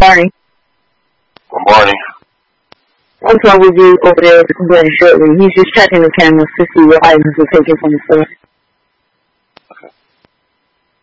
morning. Good morning. What's wrong with you over there with Glenn Shortly? He's just checking the cameras to see what items were taken from the store.